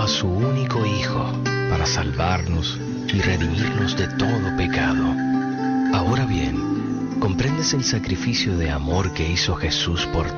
a su único Hijo para salvarnos y redimirnos de todo pecado. Ahora bien, ¿comprendes el sacrificio de amor que hizo Jesús por